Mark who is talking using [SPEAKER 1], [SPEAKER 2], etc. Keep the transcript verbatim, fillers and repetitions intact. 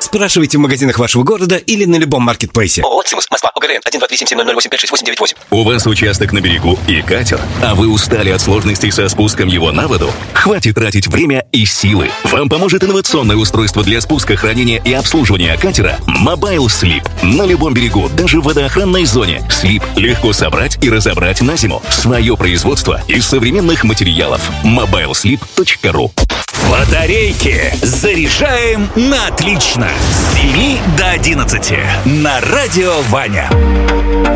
[SPEAKER 1] Спрашивайте в магазинах вашего города или на любом маркетплейсе.
[SPEAKER 2] ООО «Цимус», Москва, ОГРН один два три семь семь ноль ноль восемь пять шесть восемь девять восемь.
[SPEAKER 3] У вас участок на берегу и катер, а вы устали от сложностей со спуском его на воду? Хватит тратить время и силы. Вам поможет инновационное устройство для спуска, хранения и обслуживания катера Mobile Slip. На любом берегу, даже в водоохранной зоне, Slip легко собрать и разобрать на зиму. Свое производство из современных материалов. мобайл слип точка ру.
[SPEAKER 4] Батарейки заряжаем на отлично. С семи до одиннадцати на Радио Ваня.